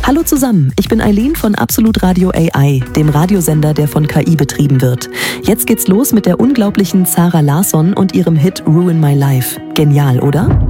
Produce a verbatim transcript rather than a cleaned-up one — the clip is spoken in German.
Hallo zusammen, ich bin Eileen von Absolut Radio A I, dem Radiosender, der von K I betrieben wird. Jetzt geht's los mit der unglaublichen Zara Larsson und ihrem Hit Ruin My Life. Genial, oder?